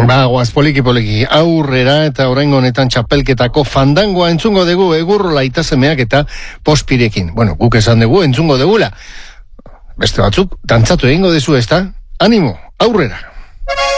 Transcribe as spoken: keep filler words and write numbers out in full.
Ba, guaz, poliki poliki, aurrera eta oraingo honetan txapelketako fandangoa entzungo dugu Egurrola Aitasemeak eta Pospirekin. Bueno, guk esan dugu entzungo dugula. Beste batzuk, dantzatu egingo dezu, ezta? Animo, aurrera!